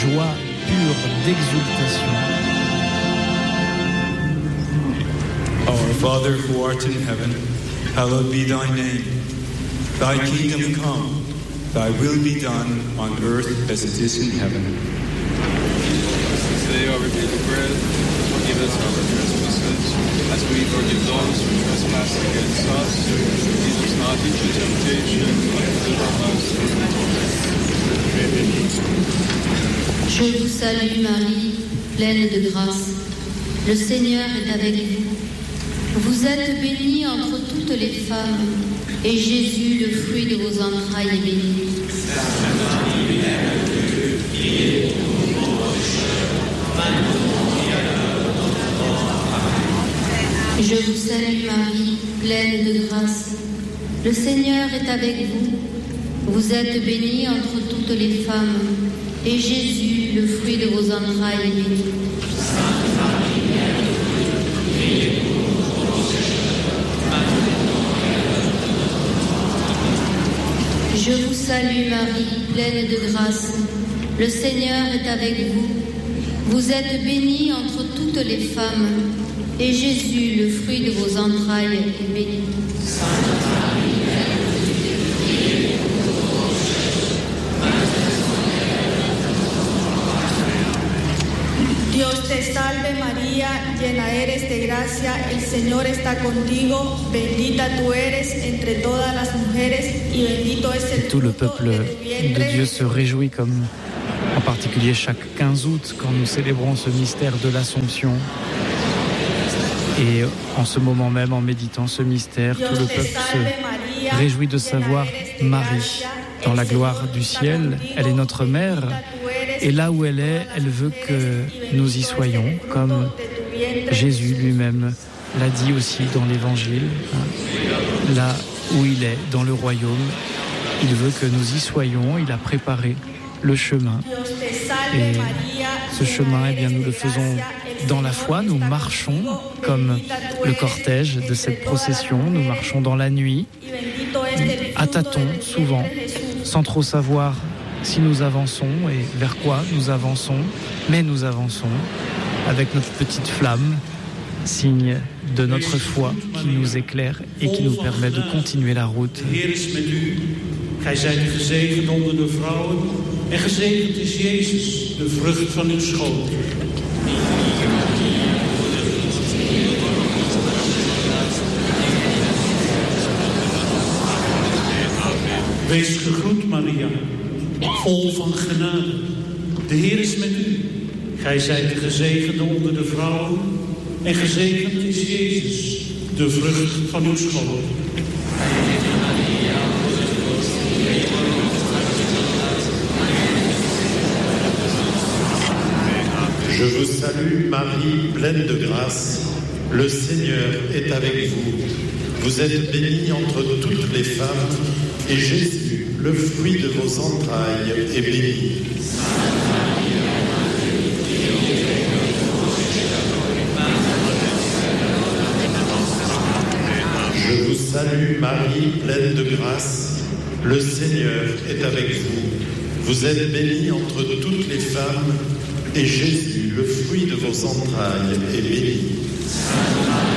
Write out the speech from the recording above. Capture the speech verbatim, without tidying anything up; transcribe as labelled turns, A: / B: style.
A: joie pure d'exultation.
B: Our Father who art in heaven, hallowed be thy name. Thy kingdom come, thy will be done on earth as it is in heaven.
C: This day our daily bread, forgive us our trespasses, as we forgive those who trespass against us. Lead us not into temptation, but deliver us from evil.
D: Je vous salue Marie, pleine de grâce. Le Seigneur est avec vous. Vous êtes bénie entre toutes les femmes, et Jésus, le fruit de vos entrailles, est béni.
E: Sainte Marie, Mère de Dieu, priez pour nous pauvres pécheurs, maintenant et à l'heure de notre mort. Amen.
D: Je vous salue Marie, pleine de grâce. Le Seigneur est avec vous. Vous êtes bénie entre toutes les femmes, et Jésus, le fruit de vos entrailles, est béni.
E: Sainte Marie, Mère de Dieu, priez pour nous pauvres pécheurs, maintenant et à l'heure de notre mort.
D: Je vous salue Marie, pleine de grâce. Le Seigneur est avec vous. Vous êtes bénie entre toutes les femmes, et Jésus, le fruit de vos entrailles, est béni.
E: Sainte Marie, Mère de Dieu, priez pour nous pauvres pécheurs, maintenant et à l'heure de notre mort. Amen.
F: Dios te salve María, llena eres de gracia, el Señor está contigo, bendita tú eres entre todas las mujeres y bendito es el
A: Tout le
F: fruto
A: peuple
F: de tu vientre.
A: de Dieu se réjouit, comme en particulier chaque quinze août, quand nous célébrons ce mystère de l'Assomption. Et en ce moment même, en méditant ce mystère, tout le peuple se réjouit de savoir Marie dans la gloire du ciel. Elle est notre mère, et là où elle est, elle veut que nous y soyons, comme Jésus lui-même l'a dit aussi dans l'Évangile. Là où il est, dans le royaume, il veut que nous y soyons. Il a préparé le chemin. Et ce chemin, eh bien, nous le faisons dans la foi. Nous marchons comme le cortège de cette procession. Nous marchons dans la nuit, à tâtons souvent, sans trop savoir si nous avançons et vers quoi nous avançons. Mais nous avançons avec notre petite flamme, signe de notre foi qui nous éclaire et qui nous permet de continuer la route.
G: Gij zijt gezegend onder de vrouwen en gezegend is Jezus, de vrucht van uw schoot. Wees gegroet, Maria, vol van genade. De Heer is met u. Gij zijt de gezegende onder de vrouwen en gezegend is Jezus, de vrucht van uw schoot.
H: Je vous salue, Marie, pleine de grâce. Le Seigneur est avec vous. Vous êtes bénie entre toutes les femmes, et Jésus, le fruit de vos entrailles, est béni. Je vous salue, Marie, pleine de grâce. Le Seigneur est avec vous. Vous êtes bénie entre toutes les femmes, et Jésus, le fruit de vos entrailles, est béni.